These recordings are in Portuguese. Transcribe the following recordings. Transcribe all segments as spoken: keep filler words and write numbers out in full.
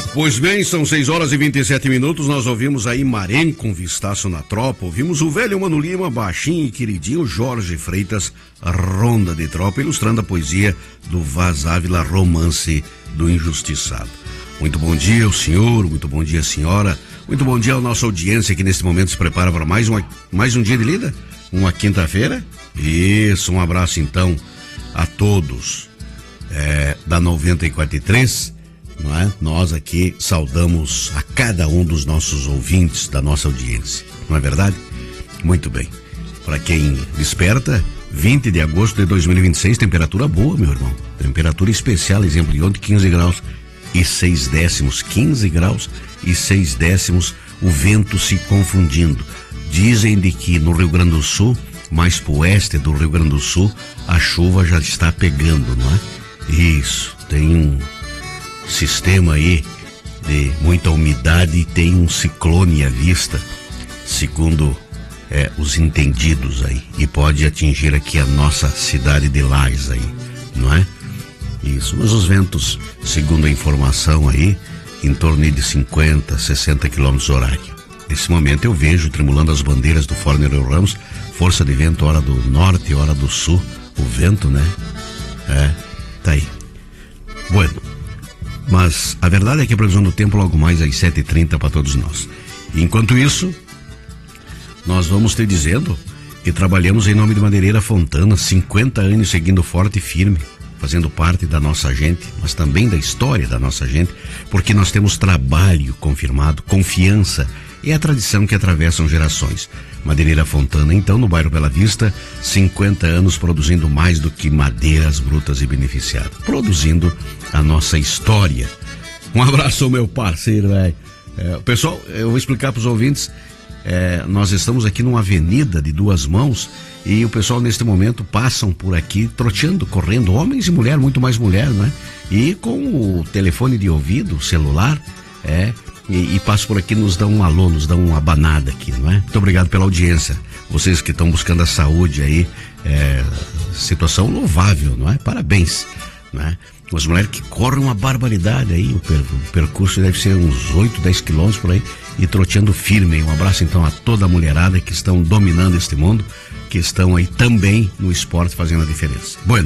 Pois bem, são seis horas e vinte e sete minutos, nós ouvimos aí Marém com Vistaço na Tropa, ouvimos o velho Mano Lima, baixinho e queridinho Jorge Freitas, Ronda de Tropa, ilustrando a poesia do Vaz Ávila, Romance do Injustiçado. Muito bom dia ao senhor, muito bom dia senhora, muito bom dia à nossa audiência que neste momento se prepara para mais, uma, mais um dia de lida, uma quinta-feira. Isso, um abraço então a todos é, da noventa e quatro e três. Não é? Nós aqui saudamos a cada um dos nossos ouvintes, da nossa audiência, não é verdade? Muito bem. Para quem desperta, vinte de agosto de dois mil e vinte e seis, temperatura boa, meu irmão. Temperatura especial, exemplo de ontem, quinze graus e seis décimos. quinze graus e seis décimos, o vento se confundindo. Dizem de que no Rio Grande do Sul, mais pro oeste do Rio Grande do Sul, a chuva já está pegando, não é? Isso, tem um sistema aí de muita umidade e tem um ciclone à vista, segundo é, os entendidos aí, e pode atingir aqui a nossa cidade de Lages aí, não é? Isso, mas os ventos, segundo a informação aí, em torno de cinquenta, sessenta quilômetros horário. Nesse momento eu vejo tremulando as bandeiras do Fórum Nereu Ramos, força de vento, hora do norte, hora do sul, o vento, né? É, tá aí. Bueno, mas a verdade é que a previsão do tempo logo mais às sete e trinta para todos nós. Enquanto isso, nós vamos te dizendo que trabalhamos em nome de Madeireira Fontana, cinquenta anos seguindo forte e firme, fazendo parte da nossa gente, mas também da história da nossa gente, porque nós temos trabalho confirmado, confiança e a tradição que atravessam gerações. Madeireira Fontana, então, no bairro Bela Vista, cinquenta anos produzindo mais do que madeiras brutas e beneficiadas, produzindo a nossa história. Um abraço ao meu parceiro, velho. É, pessoal, eu vou explicar para os ouvintes, é, nós estamos aqui numa avenida de duas mãos e o pessoal neste momento passam por aqui troteando, correndo, homens e mulher, muito mais mulher, né? E com o telefone de ouvido, celular, é... E, e passam por aqui, nos dão um alô, nos dão uma abanada aqui, não é? Muito obrigado pela audiência. Vocês que estão buscando a saúde aí, é, situação louvável, não é? Parabéns, não é? As mulheres que correm uma barbaridade aí, o, per, o percurso deve ser uns oito, dez quilômetros por aí, e troteando firme. Um abraço então a toda a mulherada que estão dominando este mundo, que estão aí também no esporte fazendo a diferença. Bueno,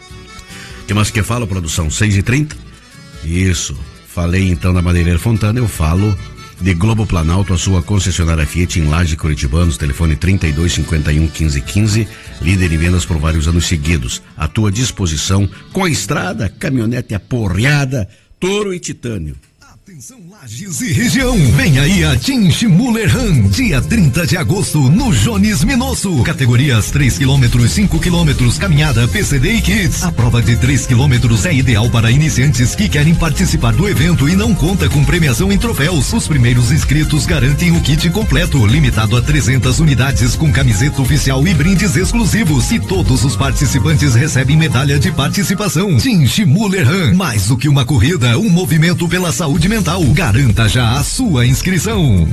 o que mais que fala, produção? seis e trinta? Isso. Falei então da Madeireira Fontana, eu falo de Globo Planalto, a sua concessionária Fiat em Lages, Curitibanos, telefone trinta e dois, cinquenta e um, quinze, quinze, líder em vendas por vários anos seguidos. À tua disposição com a estrada, caminhonete aporreada, touro e titânio. Atenção Lages e região, vem aí a Team Schmuller Run, dia trinta de agosto no Jones Minosso, categorias três quilômetros, cinco quilômetros, caminhada, P C D e Kids. A prova de três quilômetros é ideal para iniciantes que querem participar do evento e não conta com premiação em troféus. Os primeiros inscritos garantem o kit completo, limitado a trezentas unidades com camiseta oficial e brindes exclusivos, e todos os participantes recebem medalha de participação. Team Schmuller Run, mais do que uma corrida, um movimento pela saúde mental. Garanta já a sua inscrição.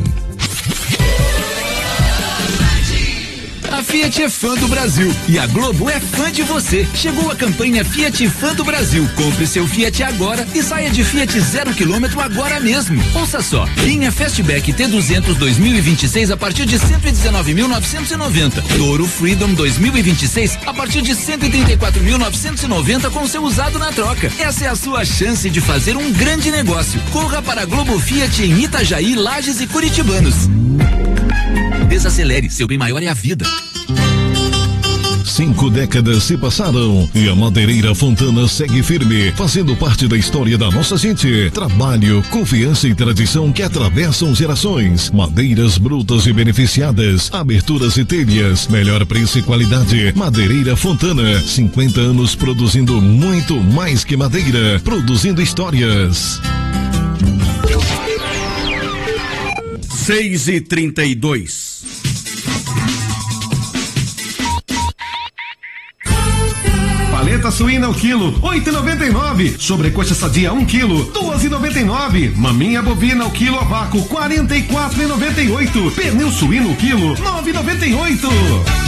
A Fiat é fã do Brasil e a Globo é fã de você. Chegou a campanha Fiat Fã do Brasil. Compre seu Fiat agora e saia de Fiat zero quilômetro agora mesmo. Ouça só, linha Fastback T duzentos dois mil e vinte e seis a partir de cento e dezenove mil novecentos e noventa. Toro Freedom dois mil e vinte e seis a partir de cento e trinta e quatro mil novecentos e noventa com seu usado na troca. Essa é a sua chance de fazer um grande negócio. Corra para a Globo Fiat em Itajaí, Lages e Curitibanos. Desacelere, seu bem maior é a vida. Cinco décadas se passaram e a Madeireira Fontana segue firme, fazendo parte da história da nossa gente. Trabalho, confiança e tradição que atravessam gerações. Madeiras brutas e beneficiadas, aberturas e telhas, melhor preço e qualidade. Madeireira Fontana, cinquenta anos produzindo muito mais que madeira, produzindo histórias. seis e trinta e dois. Paleta suína ao quilo, oito e noventa e nove. Sobrecoxa sadia um quilo, doze e noventa e nove. Maminha bovina ao quilo a vácuo, quarenta e quatro e noventa e oito. Pernil suíno ao quilo, nove e noventa e oito.